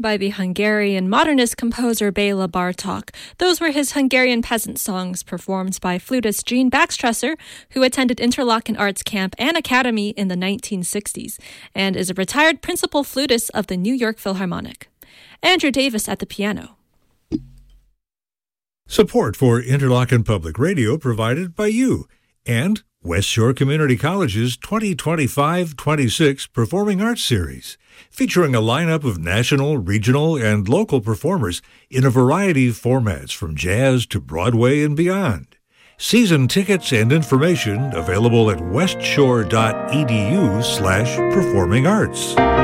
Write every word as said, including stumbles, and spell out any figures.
by the Hungarian modernist composer Béla Bartók. Those were his Hungarian peasant songs performed by flutist Jean Baxtresser, who attended Interlaken Arts Camp and Academy in the nineteen sixties and is a retired principal flutist of the New York Philharmonic. Andrew Davis at the piano. Support for Interlaken Public Radio provided by you and West Shore Community College's twenty twenty-five twenty-six Performing Arts Series, featuring a lineup of national, regional, and local performers in a variety of formats from jazz to Broadway and beyond. Season tickets and information available at westshore.edu slash performing arts.